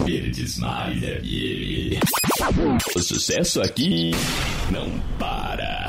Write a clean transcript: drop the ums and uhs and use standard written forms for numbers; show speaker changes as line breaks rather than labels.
Verdes Mares FM. O sucesso aqui não para.